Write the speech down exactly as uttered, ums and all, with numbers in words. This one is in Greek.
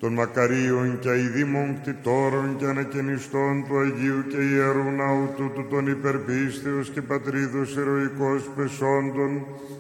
των μακαρίων και αηδήμων κτητόρων και ανακαινιστών του Αγίου και Ιερού Ναού τούτου των υπερπίστεως και πατρίδος ηρωικός πεσόντων,